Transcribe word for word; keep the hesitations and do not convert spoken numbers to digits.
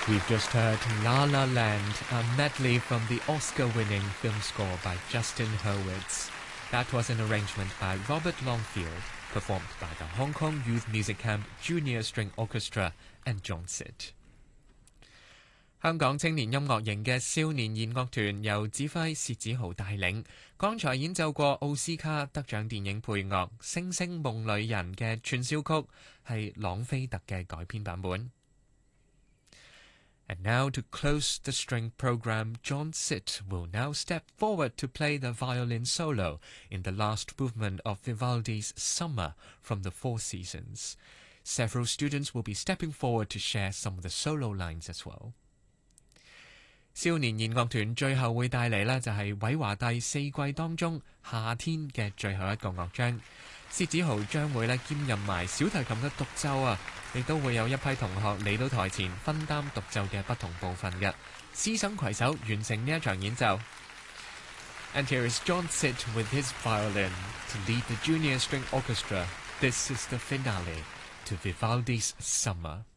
We've just heard La La Land, a medley from the Oscar-winning film score by Justin Hurwitz. That was an arrangement by Robert Longfield, performed by the Hong Kong Youth Music Camp Junior String Orchestra and John Sitt. 香港青年音樂營嘅少年弦樂團由指揮薛子豪帶領，剛才演奏過奧斯卡得獎電影配樂《星星夢裏人》嘅串燒曲，係朗菲特嘅改編版本。And now to close the string program, John Sitt will now step forward to play the violin solo in the last movement of Vivaldi's Summer from the Four Seasons. Several students will be stepping forward to share some of the solo lines as well. 少年弦樂團最後會帶嚟呢就係韋華第四季當中夏天嘅最後一個樂章。薛子豪將會呢兼任埋小提琴嘅獨奏啊，亦都會有一批同學嚟到台前分擔獨奏嘅不同部分嘅，師生攜手完成呢一場演奏。And here is John Sitt with his violin to lead the Junior String Orchestra. This is the finale to Vivaldi's Summer.